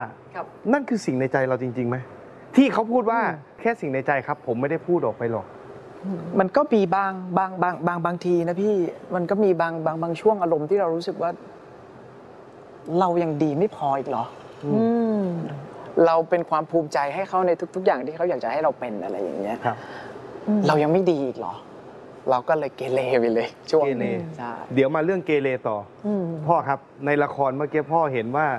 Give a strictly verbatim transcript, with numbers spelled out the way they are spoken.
ครับนั่นคือสิ่งในใจเราจริงๆไหมที่เขาพูดว่าแค่สิ่งในใจครับ ผมไม่ได้พูดออกไปหรอกมันก็มีบางบางบางบางบางทีนะพี่มันก็มีบางบางบางช่วงอารมณ์ที่เรารู้สึกว่า เรายังดีไม่พออีกเหรออืมเราเป็นความภูมิใจให้เขาในทุก ๆ อย่างที่เขาอยากจะให้เราเป็นอะไรอย่างเงี้ยครับเรายังไม่ดีอีกเหรอ เราก็เลยเกเรไปเลยช่วงเกเรนี้ใช่เดี๋ยวมาเรื่องเกเรต่ออพ่อครับในละครเมื่อกี้พ่อเห็นว่า